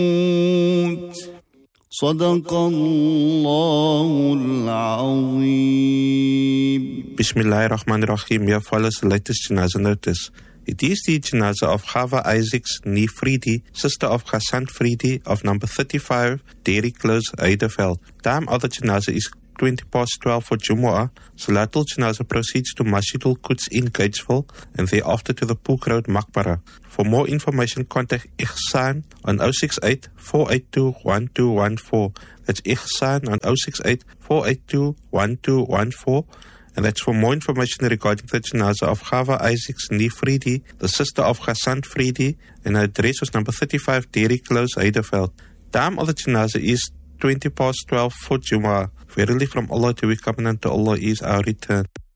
صدق الله العظيم. Bismillahirrahmanirrahim. Here follows the latest Janaza notice. It is the Janaza of Chava Isaacs Nee Friedi, sister of Hassan Friedi of number 35, Dairy Close, Heideveld. Time of the Janaza is 12:20 for Jumu'ah. Salatul Janaza proceeds to Masjidul Quds in Gatesville and thereafter to the Pook Road Maqbara. For more information, contact Ihsan on 068 482 1214. That's Ihsan on 068 482 1214. And that's for more information regarding the Janaza of Chava Isaacs Nee Friedi, the sister of Hassan Friedi, and her address was number 35 Dairy Close, Heideveld. Time of the Janaza is 20:12 for Jumu'ah. Verily from Allah to we come, and to Allah is our return.